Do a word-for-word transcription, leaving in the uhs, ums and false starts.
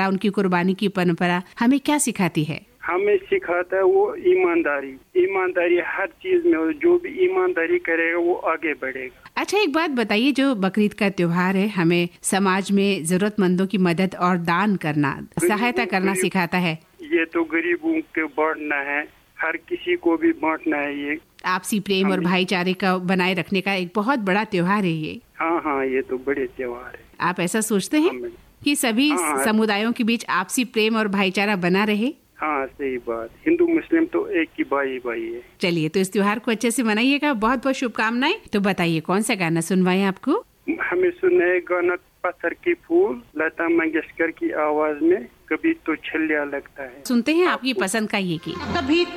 परंपरा, उनकी कुर्बानी की परंपरा हमें क्या सिखाती है? हमें सिखाता है वो ईमानदारी। ईमानदारी हर चीज में, जो भी ईमानदारी करेगा वो आगे बढ़ेगा। अच्छा, एक बात बताइए, जो बकरीद का त्योहार है हमें समाज में जरूरतमंदों की मदद और दान करना, सहायता करना सिखाता है। ये तो गरीबों के बांटना है, हर किसी को भी बांटना है। ये आपसी प्रेम और भाईचारे का बनाए रखने का एक बहुत बड़ा त्योहार है ये। हाँ हाँ, ये तो बड़े त्योहार है। आप ऐसा सोचते हैं कि सभी हाँ, समुदायों के बीच आपसी प्रेम और भाईचारा बना रहे? हाँ सही बात। हिंदू मुस्लिम तो एक ही भाई भाई है। चलिए, तो इस त्योहार को अच्छे से मनाइएगा। बहुत बहुत शुभकामनाएं। तो बताइए कौन सा गाना सुनवाएं आपको? हमें सुना है गाना पत्थर के फूल, लता मंगेशकर की आवाज में, कभी तो छलिया लगता है। सुनते हैं आपकी पसंद का ये गीत। कभी